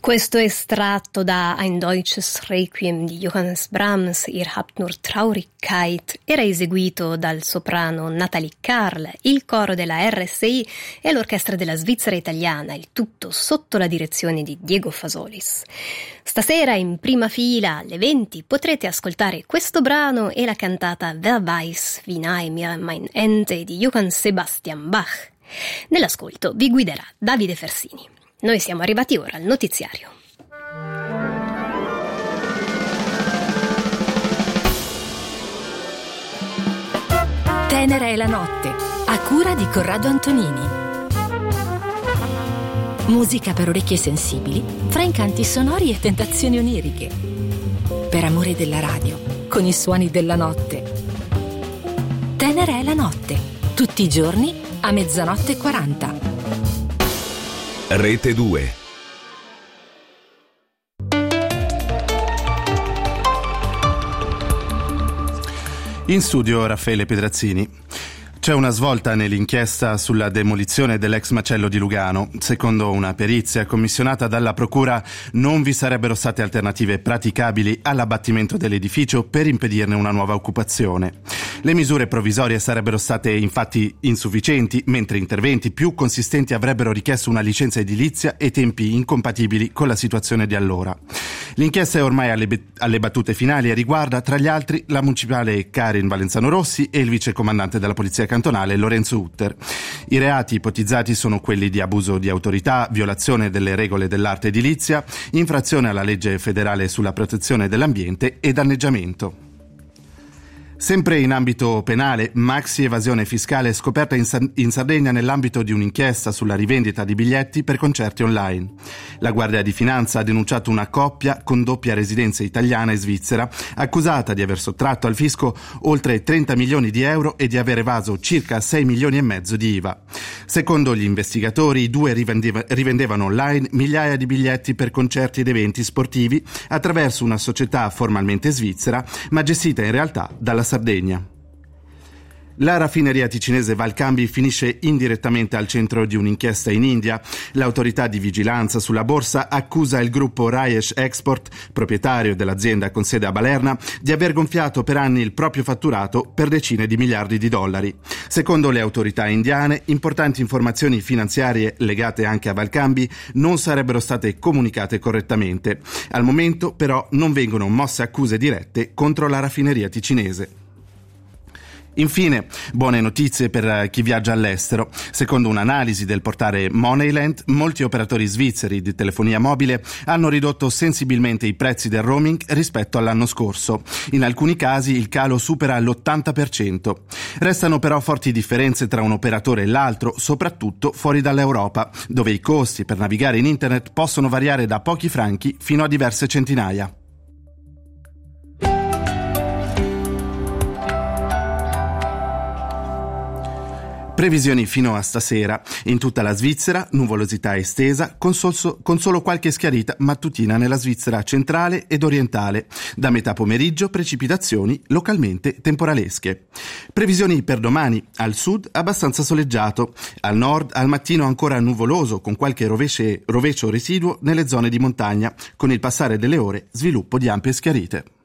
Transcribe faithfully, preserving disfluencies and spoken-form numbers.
Questo estratto da Ein deutsches Requiem di Johannes Brahms, Ihr habt nur Traurigkeit, era eseguito dal soprano Nathalie Karl, il coro della R S I e l'orchestra della Svizzera Italiana, il tutto sotto la direzione di Diego Fasolis. Stasera in prima fila alle venti potrete ascoltare questo brano e la cantata Wer weiß, wie nahe mir mein Ende di Johann Sebastian Bach. Nell'ascolto vi guiderà Davide Fersini. Noi siamo arrivati ora al notiziario. Tenera è la notte, a cura di Corrado Antonini. Musica per orecchie sensibili, fra incanti sonori e tentazioni oniriche. Per amore della radio, con i suoni della notte. Tenera è la notte, tutti i giorni a mezzanotte e quaranta. Rete due. In studio Raffaele Pedrazzini. C'è una svolta nell'inchiesta sulla demolizione dell'ex macello di Lugano. Secondo una perizia commissionata dalla procura non vi sarebbero state alternative praticabili all'abbattimento dell'edificio per impedirne una nuova occupazione. Le misure provvisorie sarebbero state infatti insufficienti, mentre interventi più consistenti avrebbero richiesto una licenza edilizia e tempi incompatibili con la situazione di allora. L'inchiesta è ormai alle, alle battute finali e riguarda tra gli altri la municipale Karin Valenzano Rossi e il vicecomandante della polizia cantonale Lorenzo Utter. I reati ipotizzati sono quelli di abuso di autorità, violazione delle regole dell'arte edilizia, infrazione alla legge federale sulla protezione dell'ambiente e danneggiamento. Sempre in ambito penale, maxi evasione fiscale scoperta in, Sa- in Sardegna nell'ambito di un'inchiesta sulla rivendita di biglietti per concerti online. La Guardia di Finanza ha denunciato una coppia con doppia residenza italiana e svizzera, accusata di aver sottratto al fisco oltre trenta milioni di euro e di aver evaso circa sei milioni e mezzo di I V A. Secondo gli investigatori, i due rivendeva- rivendevano online migliaia di biglietti per concerti ed eventi sportivi attraverso una società formalmente svizzera, ma gestita in realtà dalla Sardegna. La raffineria ticinese Valcambi finisce indirettamente al centro di un'inchiesta in India. L'autorità di vigilanza sulla borsa accusa il gruppo Rajesh Export, proprietario dell'azienda con sede a Balerna, di aver gonfiato per anni il proprio fatturato per decine di miliardi di dollari. Secondo le autorità indiane, importanti informazioni finanziarie legate anche a Valcambi non sarebbero state comunicate correttamente. Al momento, però, non vengono mosse accuse dirette contro la raffineria ticinese. Infine, buone notizie per chi viaggia all'estero. Secondo un'analisi del portale Moneyland, molti operatori svizzeri di telefonia mobile hanno ridotto sensibilmente i prezzi del roaming rispetto all'anno scorso. In alcuni casi il calo supera l'ottanta per cento. Restano però forti differenze tra un operatore e l'altro, soprattutto fuori dall'Europa, dove i costi per navigare in internet possono variare da pochi franchi fino a diverse centinaia. Previsioni fino a stasera. In tutta la Svizzera, nuvolosità estesa, con, sol- con solo qualche schiarita mattutina nella Svizzera centrale ed orientale. Da metà pomeriggio, precipitazioni localmente temporalesche. Previsioni per domani. Al sud, abbastanza soleggiato. Al nord, al mattino ancora nuvoloso, con qualche rovesce- rovescio residuo nelle zone di montagna. Con il passare delle ore, sviluppo di ampie schiarite.